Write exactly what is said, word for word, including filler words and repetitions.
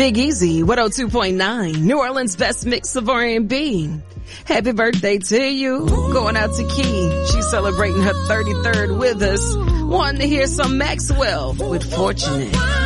Big Easy, one oh two point nine, New Orleans' best mix of R and B. Happy birthday to you. Going out to Key. She's celebrating her thirty-third with us. Wanting to hear some Maxwell with Fortunate.